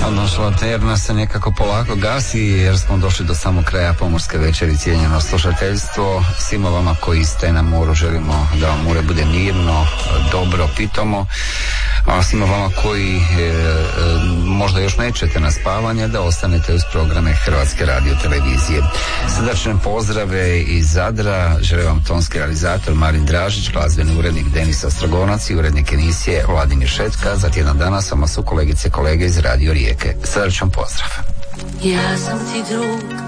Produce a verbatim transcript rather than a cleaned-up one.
Odnosno, terna se nekako polako gasi jer smo došli do samog kraja pomorske večeri. Cijenjeno slušateljstvo, svima vama koji ste na moru želimo da vam more bude mirno, dobro, pitomo, a svima vama koji e, e, možda još nećete na spavanje, da ostanete uz programe Hrvatske radio televizije. Srdačne pozdrave iz Zadra želim vam tonski realizator Marin Dražić, glazbeni urednik Denis Ostrogonac i urednik emisije Vladimir Šetka. Za tjedan dana sama su kolegice i kolege iz Radio Rijeke. Srdačan pozdrav. Ja sam ti drug,